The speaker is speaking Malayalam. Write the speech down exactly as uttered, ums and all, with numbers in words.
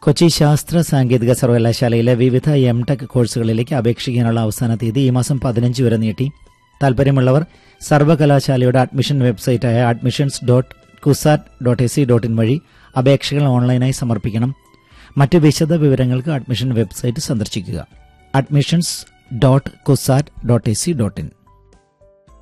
കൊച്ചി ശാസ്ത്ര സാങ്കേതിക സർവകലാശാലയിലെ വിവിധ എം ടെക് കോഴ്സുകളിലേക്ക് അപേക്ഷിക്കാനുള്ള അവസാന തീയതി ഈ മാസം പതിനഞ്ച് വരെ നീട്ടി. താൽപര്യമുള്ളവർ സർവകലാശാലയുടെ admission വെബ്സൈറ്റായ admissions dot CUSAT dot AC dot in വഴി അപേക്ഷകൾ ഓൺലൈനായി സമർപ്പിക്കണം. മറ്റ് വിശദ വിവരങ്ങൾക്ക് അഡ്മിഷൻ വെബ്സൈറ്റ് സന്ദർശിക്കുക. Admissions dot CUSAT dot AC dot in.